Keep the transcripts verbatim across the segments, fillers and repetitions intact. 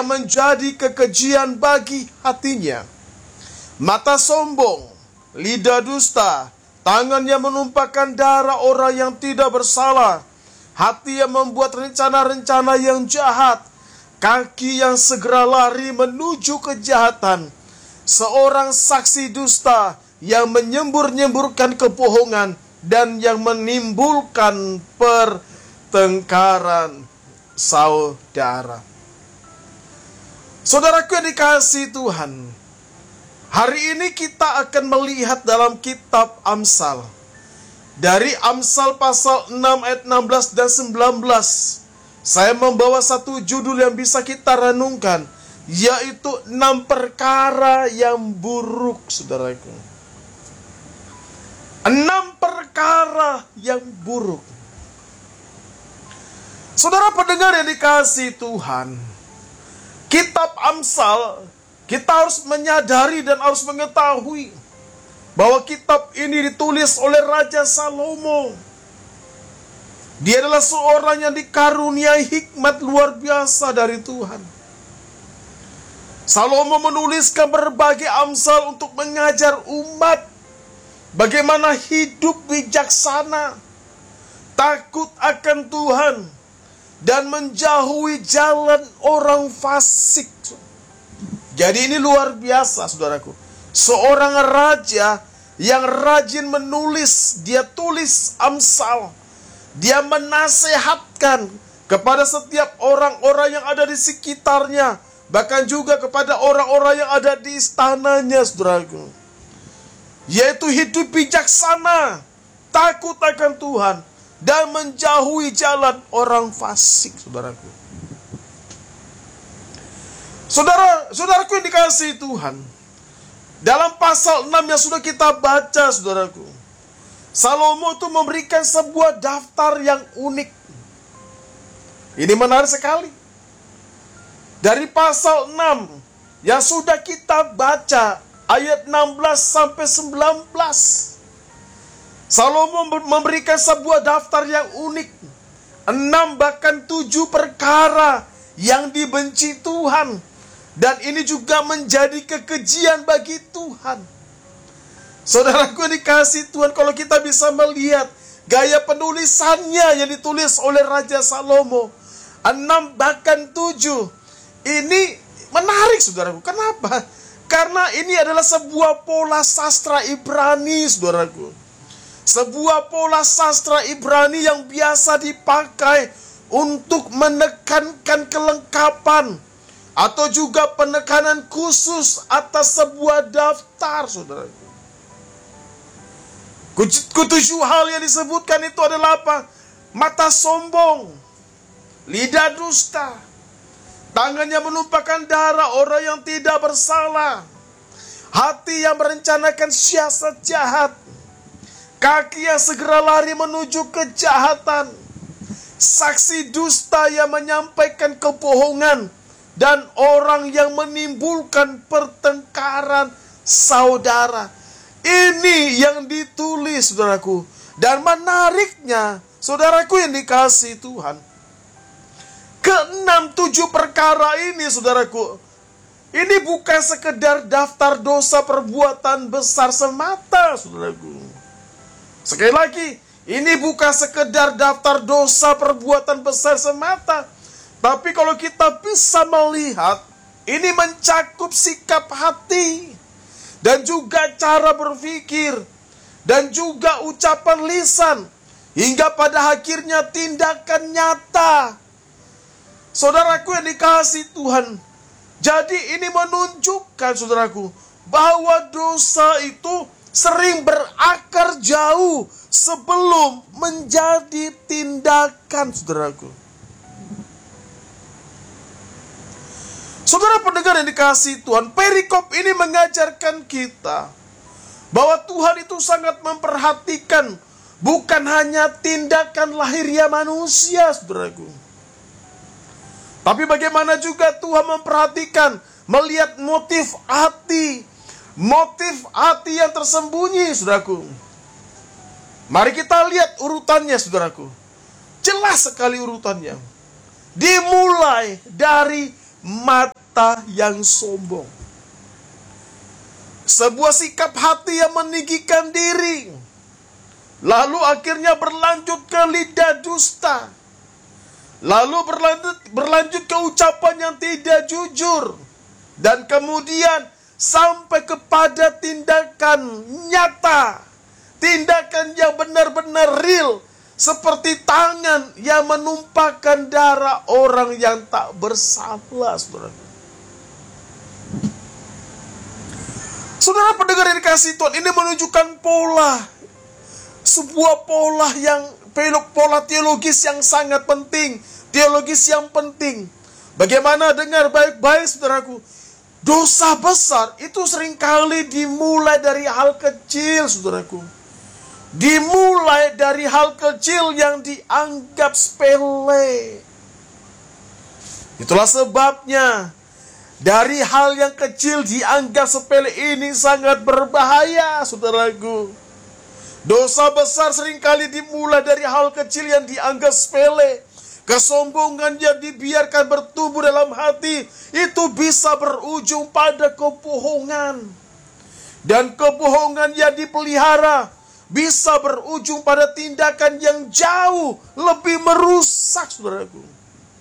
yang menjadi kekejian bagi hatinya. Mata sombong, lidah dusta, tangan yang menumpahkan darah orang yang tidak bersalah, hati yang membuat rencana-rencana yang jahat, kaki yang segera lari menuju kejahatan, seorang saksi dusta yang menyembur-nyemburkan kebohongan dan yang menimbulkan pertengkaran saudara. Saudaraku yang dikasihi Tuhan, hari ini kita akan melihat dalam kitab Amsal. Dari Amsal pasal enam ayat enam belas dan sembilan belas, saya membawa satu judul yang bisa kita renungkan, yaitu enam perkara yang buruk, saudaraku. Enam perkara yang buruk. Saudara pendengar yang dikasihi Tuhan, kitab Amsal, kita harus menyadari dan harus mengetahui bahwa kitab ini ditulis oleh Raja Salomo. Dia adalah seorang yang dikaruniai hikmat luar biasa dari Tuhan. Salomo menuliskan berbagai amsal untuk mengajar umat bagaimana hidup bijaksana, takut akan Tuhan, dan menjauhi jalan orang fasik. Jadi ini luar biasa, saudaraku. Seorang raja yang rajin menulis, dia tulis amsal. Dia menasehatkan kepada setiap orang-orang yang ada di sekitarnya, bahkan juga kepada orang-orang yang ada di istananya, saudaraku. Yaitu hidup bijaksana, takut akan Tuhan, dan menjauhi jalan orang fasik, saudaraku. Saudara, saudaraku yang dikasihi Tuhan, dalam pasal enam yang sudah kita baca, saudaraku, Salomo itu memberikan sebuah daftar yang unik. Ini menarik sekali. Dari pasal enam yang sudah kita baca, ayat enam belas sampai sembilan belas, Salomo memberikan sebuah daftar yang unik. Enam bahkan tujuh perkara yang dibenci Tuhan. Dan ini juga menjadi kekejian bagi Tuhan. Saudaraku yang dikasihi Tuhan, kalau kita bisa melihat gaya penulisannya yang ditulis oleh Raja Salomo, enam bahkan tujuh, ini menarik, saudaraku. Kenapa? Karena ini adalah sebuah pola sastra Ibrani, saudaraku. Sebuah pola sastra Ibrani yang biasa dipakai untuk menekankan kelengkapan atau juga penekanan khusus atas sebuah daftar, saudaraku. Ketujuh hal yang disebutkan itu adalah apa? Mata sombong, lidah dusta, tangannya menumpahkan darah orang yang tidak bersalah, hati yang merencanakan siasat jahat, kaki yang segera lari menuju kejahatan, saksi dusta yang menyampaikan kebohongan, dan orang yang menimbulkan pertengkaran saudara. Ini yang ditulis, saudaraku. Dan menariknya, saudaraku yang dikasihi Tuhan, keenam tujuh perkara ini, saudaraku, ini bukan sekedar daftar dosa perbuatan besar semata, saudaraku. Sekali lagi, ini bukan sekedar daftar dosa perbuatan besar semata. Tapi kalau kita bisa melihat, ini mencakup sikap hati, dan juga cara berpikir, dan juga ucapan lisan, hingga pada akhirnya tindakan nyata. Saudaraku yang dikasihi Tuhan, jadi ini menunjukkan, saudaraku, bahwa dosa itu sering berakar jauh sebelum menjadi tindakan, saudaraku. Saudara pendengar yang dikasihi Tuhan, perikop ini mengajarkan kita bahwa Tuhan itu sangat memperhatikan bukan hanya tindakan lahiriah manusia, saudaraku, tapi bagaimana juga Tuhan memperhatikan, melihat motif hati, motif hati yang tersembunyi, saudaraku. Mari kita lihat urutannya, saudaraku. Jelas sekali urutannya. Dimulai dari mata yang sombong. Sebuah sikap hati yang meninggikan diri, lalu akhirnya berlanjut ke lidah dusta, lalu berlanjut, berlanjut ke ucapan yang tidak jujur, dan kemudian sampai kepada tindakan nyata, tindakan yang benar-benar real, seperti tangan yang menumpahkan darah orang yang tak bersalah, saudara. Saudara pendengar yang dikasihi Tuhan, ini menunjukkan pola, sebuah pola yang pola teologis yang sangat penting, teologis yang penting. Bagaimana dengar baik-baik, saudaraku? Dosa besar itu seringkali dimulai dari hal kecil, saudaraku. Dimulai dari hal kecil yang dianggap sepele. Itulah sebabnya dari hal yang kecil dianggap sepele ini sangat berbahaya, saudaraku. Dosa besar seringkali dimulai dari hal kecil yang dianggap sepele. Kesombongan yang dibiarkan bertumbuh dalam hati itu bisa berujung pada kebohongan. Dan kebohongan yang dipelihara bisa berujung pada tindakan yang jauh lebih merusak, saudaraku.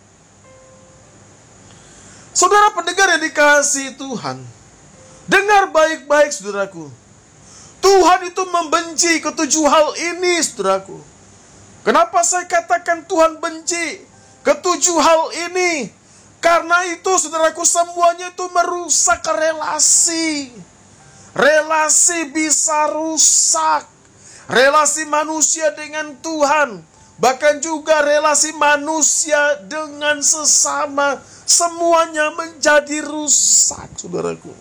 Saudara pendengar yang dikasihi Tuhan, dengar baik-baik, saudaraku. Tuhan itu membenci ketujuh hal ini, saudaraku. Kenapa saya katakan Tuhan benci ketujuh hal ini? Karena itu, saudaraku, semuanya itu merusak relasi. Relasi bisa rusak. Relasi manusia dengan Tuhan, bahkan juga relasi manusia dengan sesama, semuanya menjadi rusak, saudaraku.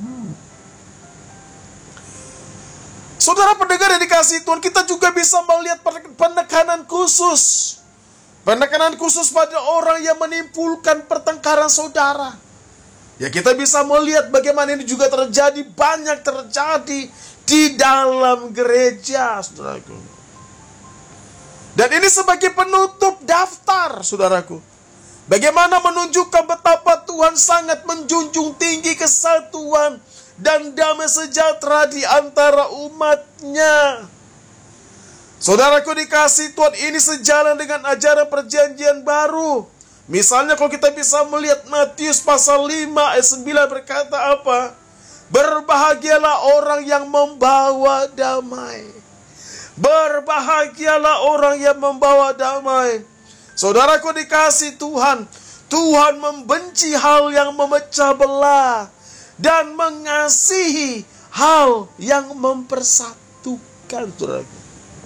Saudara pendengar yang dikasihi Tuhan, kita juga bisa melihat penekanan khusus. Penekanan khusus pada orang yang menimbulkan pertengkaran saudara. Ya, kita bisa melihat bagaimana ini juga terjadi, banyak terjadi di dalam gereja, saudaraku. Dan ini sebagai penutup daftar, saudaraku. Bagaimana menunjukkan betapa Tuhan sangat menjunjung tinggi kesatuan dan damai sejahtera di antara umatnya. Saudaraku dikasihi Tuhan, ini sejalan dengan ajaran perjanjian baru. Misalnya kalau kita bisa melihat Matius pasal lima ayat sembilan berkata apa? Berbahagialah orang yang membawa damai. Berbahagialah orang yang membawa damai. Saudaraku dikasihi Tuhan, Tuhan membenci hal yang memecah belah dan mengasihi hal yang mempersatukan, saudaraku.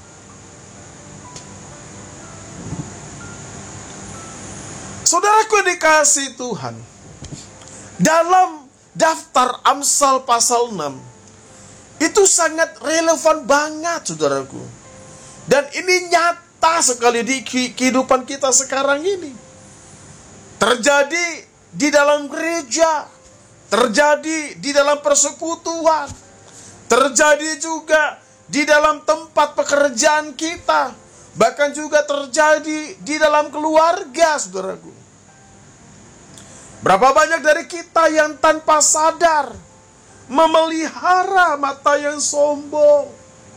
Saudaraku dikasihi Tuhan, dalam daftar Amsal pasal enam itu sangat relevan banget, saudaraku. Dan ini nyata sekali di kehidupan kita sekarang ini. Terjadi di dalam gereja, terjadi di dalam persekutuan, terjadi juga di dalam tempat pekerjaan kita, bahkan juga terjadi di dalam keluarga, saudaraku. Berapa banyak dari kita yang tanpa sadar memelihara mata yang sombong.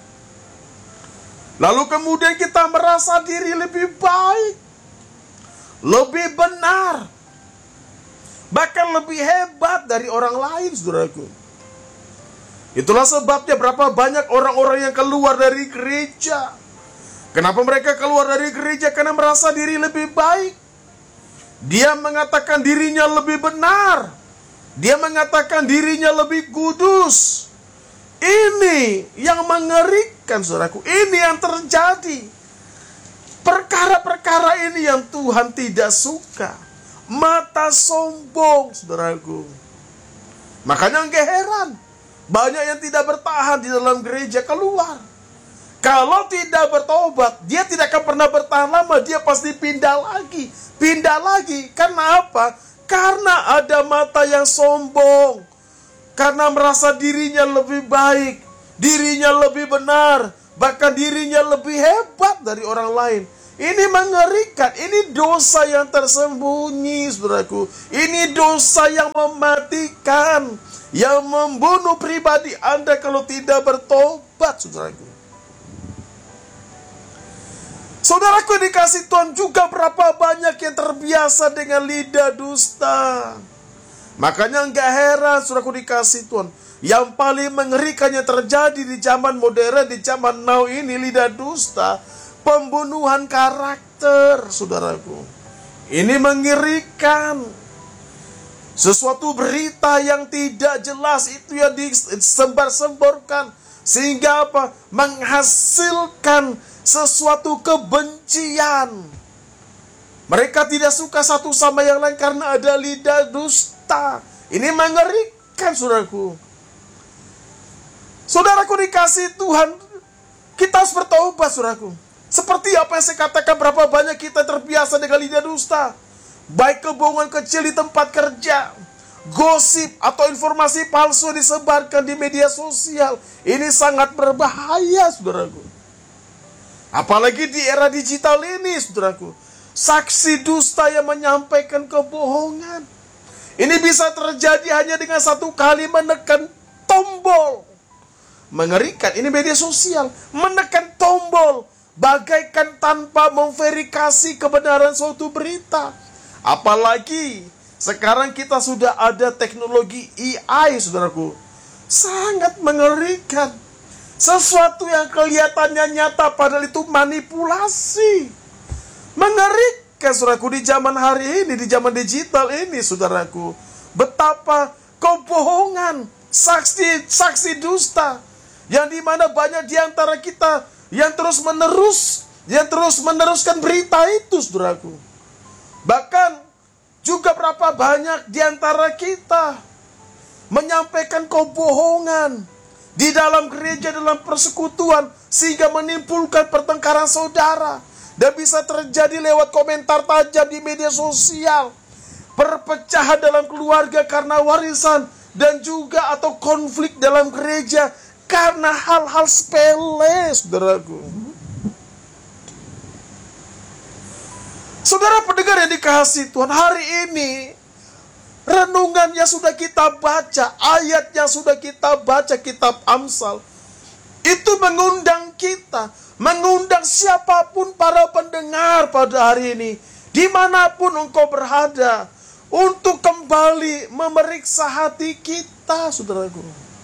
Lalu kemudian kita merasa diri lebih baik, lebih benar, bahkan lebih hebat dari orang lain, saudaraku. Itulah sebabnya berapa banyak orang-orang yang keluar dari gereja. Kenapa mereka keluar dari gereja? Karena merasa diri lebih baik. Dia mengatakan dirinya lebih benar. Dia mengatakan dirinya lebih kudus. Ini yang mengerikan, saudaraku. Ini yang terjadi. Perkara-perkara ini yang Tuhan tidak suka. Mata sombong, saudaraku. Makanya enggak heran, banyak yang tidak bertahan di dalam gereja keluar. Kalau tidak bertobat, dia tidak akan pernah bertahan lama. Dia pasti pindah lagi. Pindah lagi. Karena apa? Karena ada mata yang sombong. Karena merasa dirinya lebih baik, dirinya lebih benar, bahkan dirinya lebih hebat dari orang lain. Ini mengerikan, ini dosa yang tersembunyi, saudaraku. Ini dosa yang mematikan, yang membunuh pribadi Anda kalau tidak bertobat, saudaraku. Saudaraku dikasih Tuhan, juga berapa banyak yang terbiasa dengan lidah dusta. Makanya enggak heran, saudaraku dikasih Tuhan, yang paling mengerikan yang terjadi di zaman modern, di zaman now ini, lidah dusta, pembunuhan karakter, saudaraku. Ini mengerikan. Sesuatu berita yang tidak jelas itu yang disebar-semborkan, sehingga apa? Menghasilkan sesuatu kebencian. Mereka tidak suka satu sama yang lain karena ada lidah dusta. Ini mengerikan, saudaraku. Saudaraku dikasih Tuhan, kita harus bertobat, saudaraku. Seperti apa yang saya katakan, berapa banyak kita terbiasa dengan lidah dusta. Baik kebohongan kecil di tempat kerja, gosip atau informasi palsu disebarkan di media sosial. Ini sangat berbahaya, saudaraku. Apalagi di era digital ini, saudaraku. Saksi dusta yang menyampaikan kebohongan. Ini bisa terjadi hanya dengan satu kali menekan tombol. Mengerikan, ini media sosial. Menekan tombol. Bagaikan tanpa memverifikasi kebenaran suatu berita. Apalagi sekarang kita sudah ada teknologi A I, saudaraku. Sangat mengerikan. Sesuatu yang kelihatannya nyata padahal itu manipulasi. Mengerikan, saudaraku, di zaman hari ini, di zaman digital ini, saudaraku. Betapa kebohongan, saksi-saksi dusta, yang dimana banyak di antara kita yang terus menerus, yang terus meneruskan berita itu, saudaraku. Bahkan juga berapa banyak di antara kita menyampaikan kebohongan di dalam gereja, dalam persekutuan, sehingga menimbulkan pertengkaran saudara, dan bisa terjadi lewat komentar tajam di media sosial, perpecahan dalam keluarga karena warisan, dan juga atau konflik dalam gereja karena hal-hal sepele, saudaraku. Saudara pendengar yang dikasihi Tuhan, hari ini renungan yang sudah kita baca, ayat yang sudah kita baca, kitab Amsal, itu mengundang kita, mengundang siapapun para pendengar pada hari ini, dimanapun engkau berada, untuk kembali memeriksa hati kita, saudaraku.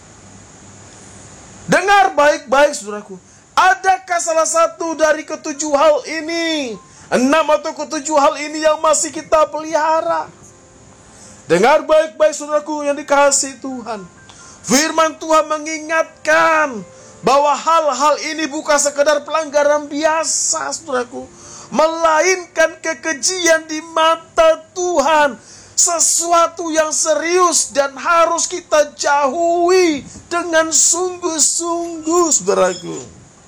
Dengar baik-baik, saudaraku. Adakah salah satu dari ketujuh hal ini, enam atau ketujuh hal ini yang masih kita pelihara? Dengar baik-baik, saudaraku yang dikasihi Tuhan. Firman Tuhan mengingatkan bahwa hal-hal ini bukan sekedar pelanggaran biasa, saudaraku, melainkan kekejian di mata Tuhan. Sesuatu yang serius dan harus kita jauhi dengan sungguh-sungguh, saudaraku.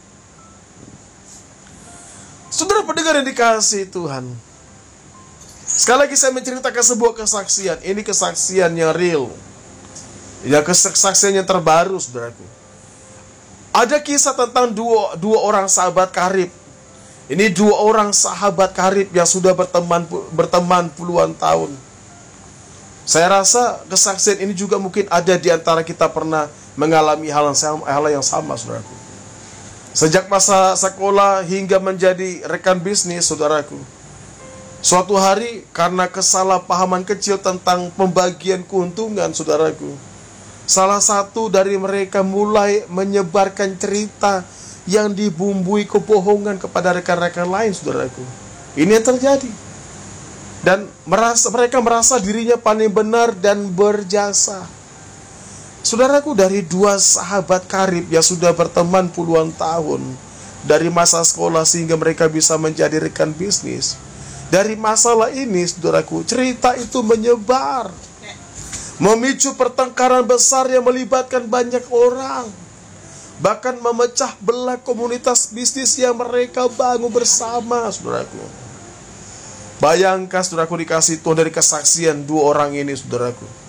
Saudara pendengar yang dikasihi Tuhan, sekali lagi saya menceritakan sebuah kesaksian. Ini kesaksian yang real, ya, kesaksian yang terbaru, saudaraku. Ada kisah tentang dua, dua orang sahabat karib. Ini dua orang sahabat karib yang sudah berteman berteman puluhan tahun. Saya rasa kesaksian ini juga mungkin ada di antara kita pernah mengalami hal yang sama, hal yang sama, saudaraku. Sejak masa sekolah hingga menjadi rekan bisnis, saudaraku. Suatu hari karena kesalahpahaman kecil tentang pembagian keuntungan, saudaraku, salah satu dari mereka mulai menyebarkan cerita yang dibumbui kebohongan kepada rekan-rekan lain, saudaraku. Ini yang terjadi. Dan merasa, mereka merasa dirinya paling benar dan berjasa. Saudaraku, dari dua sahabat karib yang sudah berteman puluhan tahun, dari masa sekolah sehingga mereka bisa menjadi rekan bisnis, dari masalah ini, saudaraku, cerita itu menyebar, memicu pertengkaran besar yang melibatkan banyak orang, bahkan memecah belah komunitas bisnis yang mereka bangun bersama, saudaraku. Bayangkan, saudaraku dikasih Tuhan, dari kesaksian dua orang ini, saudaraku,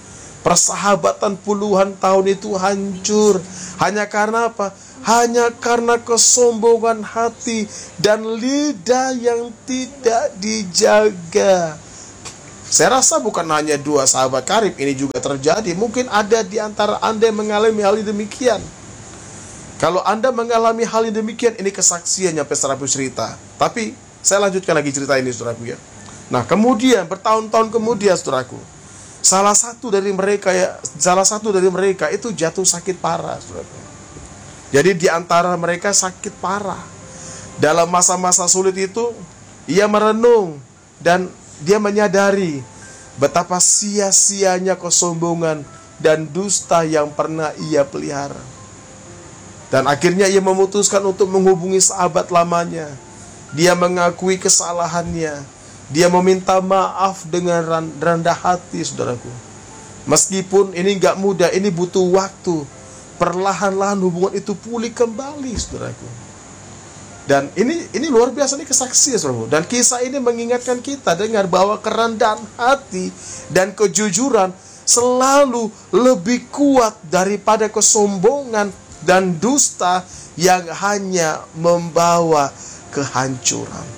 Persahabatan puluhan tahun itu hancur. Hanya karena apa? Hanya karena kesombongan hati dan lidah yang tidak dijaga. Saya rasa bukan hanya dua sahabat karib ini juga terjadi. Mungkin ada di antara Anda yang mengalami hal yang demikian. Kalau Anda mengalami hal yang demikian, ini kesaksian nyampe seratus cerita. Tapi saya lanjutkan lagi cerita ini, saudaraku ya. Nah, kemudian bertahun-tahun kemudian, saudaraku, salah satu dari mereka ya, salah satu dari mereka itu jatuh sakit parah, saudaraku. Jadi di antara mereka sakit parah. Dalam masa-masa sulit itu, ia merenung dan dia menyadari betapa sia-sianya kesombongan dan dusta yang pernah ia pelihara. Dan akhirnya ia memutuskan untuk menghubungi sahabat lamanya. Dia mengakui kesalahannya. Dia meminta maaf dengan rendah hati, saudaraku. Meskipun ini gak mudah, ini butuh waktu. Perlahan-lahan hubungan itu pulih kembali, saudaraku. Dan ini ini luar biasa, ini kesaksian, saudaraku. Dan kisah ini mengingatkan kita dengar bahwa kerendahan hati dan kejujuran selalu lebih kuat daripada kesombongan dan dusta yang hanya membawa kehancuran.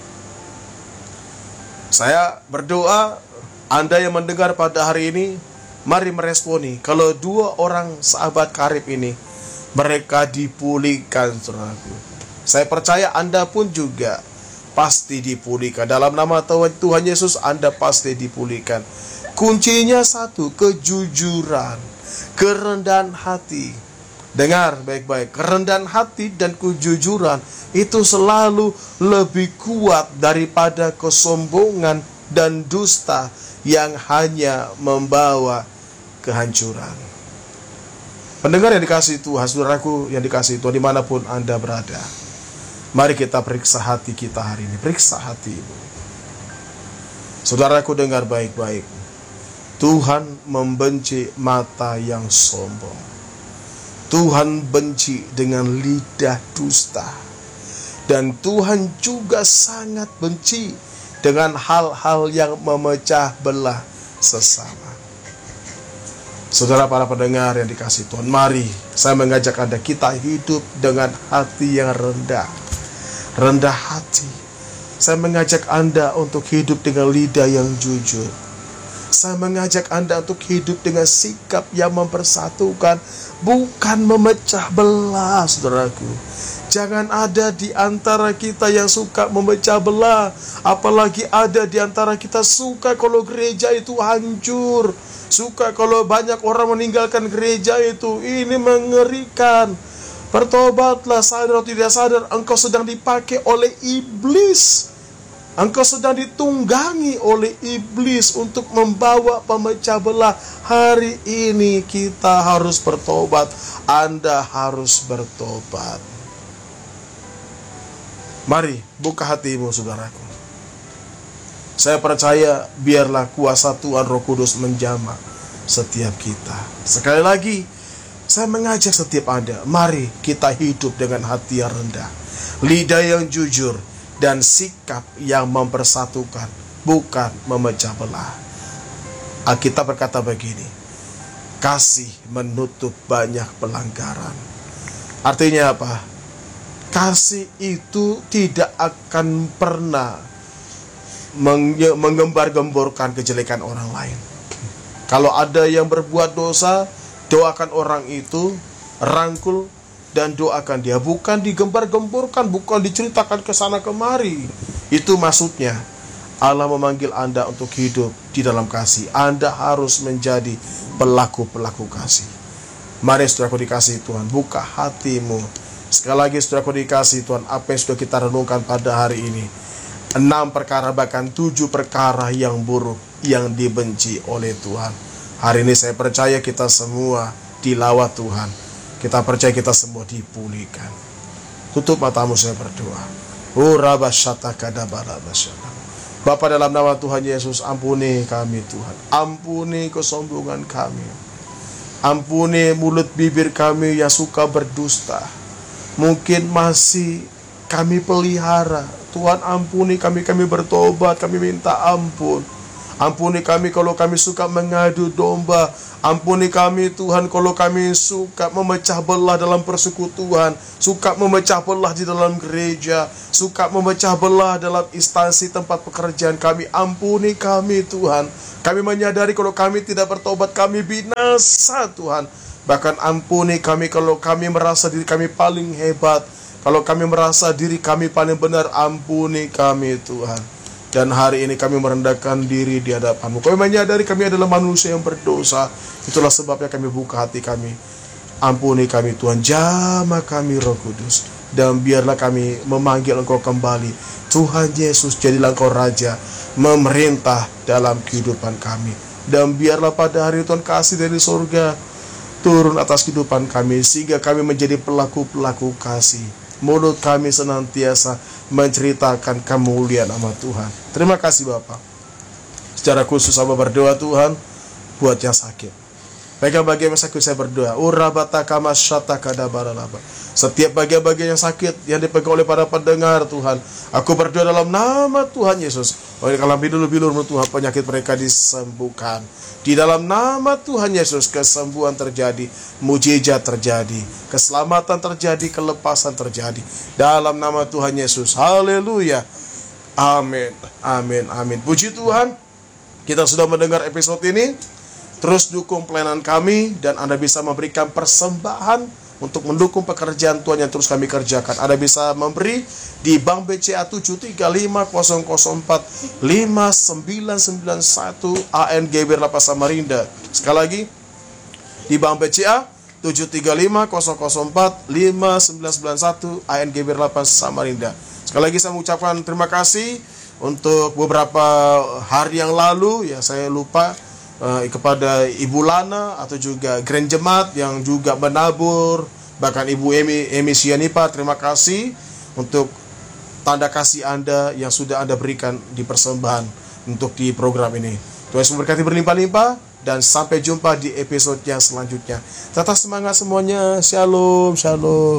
Saya berdoa Anda yang mendengar pada hari ini, mari meresponi. Kalau dua orang sahabat karib ini, mereka dipulihkan, saudaraku. Saya percaya Anda pun juga pasti dipulihkan. Dalam nama Tuhan Yesus, Anda pasti dipulihkan. Kuncinya satu, kejujuran, kerendahan hati. Dengar baik-baik, kerendahan hati dan kejujuran itu selalu lebih kuat daripada kesombongan dan dusta yang hanya membawa kehancuran. Pendengar yang dikasihi Tuhan, saudaraku yang dikasihi Tuhan, dimanapun Anda berada, mari kita periksa hati kita hari ini. Periksa hatimu. Saudaraku, dengar baik-baik. Tuhan membenci mata yang sombong. Tuhan benci dengan lidah dusta. Dan Tuhan juga sangat benci dengan hal-hal yang memecah belah sesama. Saudara para pendengar yang dikasihi Tuhan, mari saya mengajak Anda kita hidup dengan hati yang rendah. Rendah hati. Saya mengajak Anda untuk hidup dengan lidah yang jujur. Saya mengajak Anda untuk hidup dengan sikap yang mempersatukan, bukan memecah belah, saudaraku. Jangan ada di antara kita yang suka memecah belah. Apalagi ada di antara kita suka kalau gereja itu hancur. Suka kalau banyak orang meninggalkan gereja itu. Ini mengerikan. Bertobatlah, sadar atau tidak sadar, engkau sedang dipakai oleh iblis. Engkau sedang ditunggangi oleh iblis untuk membawa pemecah belah. Hari ini kita harus bertobat. Anda harus bertobat. Mari buka hatimu, saudaraku. Saya percaya biarlah kuasa Tuhan Roh Kudus menjamah setiap kita. Sekali lagi, saya mengajak setiap Anda, mari kita hidup dengan hati yang rendah, lidah yang jujur, dan sikap yang mempersatukan, bukan memecah belah. Alkitab berkata begini, kasih menutup banyak pelanggaran. Artinya apa? Kasih itu tidak akan pernah menggembar-gemborkan kejelekan orang lain. Kalau ada yang berbuat dosa, doakan orang itu, rangkul dan doakan dia. Bukan digembar-gemborkan, bukan diceritakan ke sana kemari. Itu maksudnya Allah memanggil Anda untuk hidup di dalam kasih. Anda harus menjadi pelaku-pelaku kasih. Mari saudaraku dikasihi Tuhan, buka hatimu. Sekali lagi saudaraku dikasihi Tuhan, apa yang sudah kita renungkan pada hari ini, enam perkara bahkan tujuh perkara yang buruk yang dibenci oleh Tuhan. Hari ini saya percaya kita semua dilawat Tuhan. Kita percaya kita semua dipulihkan. Tutup matamu, saya berdoa. Bapa, dalam nama Tuhan Yesus, ampuni kami Tuhan. Ampuni kesombongan kami. Ampuni mulut bibir kami yang suka berdusta. Mungkin masih kami pelihara. Tuhan ampuni kami, kami bertobat, kami minta ampun. Ampuni kami kalau kami suka mengadu domba. Ampuni kami Tuhan kalau kami suka memecah belah dalam persekutuan, suka memecah belah di dalam gereja, suka memecah belah dalam instansi tempat pekerjaan kami. Ampuni kami Tuhan. Kami menyadari kalau kami tidak bertobat, kami binasa Tuhan. Bahkan ampuni kami kalau kami merasa diri kami paling hebat, kalau kami merasa diri kami paling benar. Ampuni kami Tuhan. Dan hari ini kami merendahkan diri di hadapan-Mu. Kami menyadari kami adalah manusia yang berdosa. Itulah sebabnya kami buka hati kami. Ampuni kami Tuhan, jamah kami Roh Kudus. Dan biarlah kami memanggil Engkau kembali. Tuhan Yesus, jadilah Engkau Raja, memerintah dalam kehidupan kami. Dan biarlah pada hari Tuhan kasih dari surga turun atas kehidupan kami, sehingga kami menjadi pelaku-pelaku kasih. Mulut kami senantiasa menceritakan kemuliaan nama Tuhan. Terima kasih Bapak. Secara khusus Aba berdoa Tuhan buat yang sakit. Bagian-bagian yang sakit saya berdoa. Setiap bagian-bagian yang sakit yang dipegang oleh para pendengar Tuhan, aku berdoa dalam nama Tuhan Yesus. Oleh kalam bilur-bilur Tuhan, penyakit mereka disembuhkan. Di dalam nama Tuhan Yesus, kesembuhan terjadi, mujizat terjadi, keselamatan terjadi, kelepasan terjadi. Dalam nama Tuhan Yesus. Haleluya. Amin. Amin. Amin. Puji Tuhan. Kita sudah mendengar episode ini. Terus dukung pelayanan kami, dan Anda bisa memberikan persembahan untuk mendukung pekerjaan Tuhan yang terus kami kerjakan. Anda bisa memberi di Bank B C A tujuh tiga lima nol nol empat lima sembilan sembilan satu A N G B R Lapas Samarinda. Sekali lagi, di Bank B C A tujuh tiga lima nol nol empat lima sembilan sembilan satu A N G B R Lapas Samarinda. Sekali lagi saya mengucapkan terima kasih. Untuk beberapa hari yang lalu, ya saya lupa, Uh, kepada Ibu Lana atau juga Grand Jemaat yang juga menabur, bahkan Ibu Emi, Emi Sianipa, terima kasih untuk tanda kasih Anda yang sudah Anda berikan di persembahan untuk di program ini. Tuhan Yesus memberkati berlimpah-limpah, dan sampai jumpa di episode yang selanjutnya. Tetap semangat semuanya. Shalom, shalom.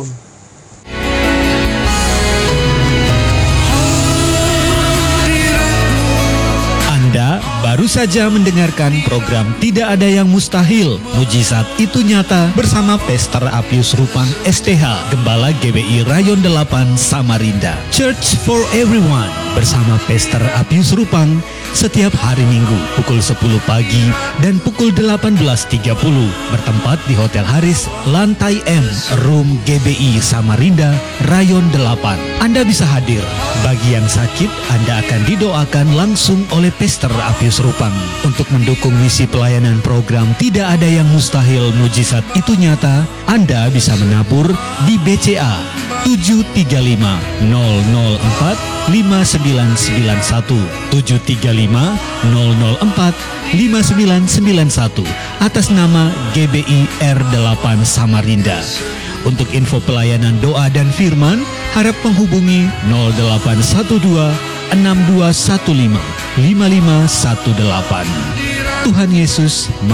Anda baru saja mendengarkan program Tidak Ada Yang Mustahil, Mujizat Itu Nyata bersama Pastor Apius Rupang S T H, Gembala G B I Rayon delapan Samarinda. Church for Everyone bersama Pastor Apius Rupang setiap hari Minggu pukul sepuluh pagi dan pukul delapan belas tiga puluh, bertempat di Hotel Haris, lantai M, Room G B I Samarinda, Rayon delapan. Anda bisa hadir. Bagi yang sakit, Anda akan didoakan langsung oleh Pastor Apius Rupang. Untuk mendukung misi pelayanan program Tidak Ada Yang Mustahil, Mujizat Itu Nyata, Anda bisa menabur di B C A tujuh tiga lima nol nol empat lima sembilan sembilan satu tujuh tiga lima nol nol empat lima sembilan sembilan satu atas nama G B I R delapan Samarinda. Untuk info pelayanan doa dan firman, harap menghubungi nol delapan satu dua enam dua satu lima lima lima satu delapan. Tuhan Yesus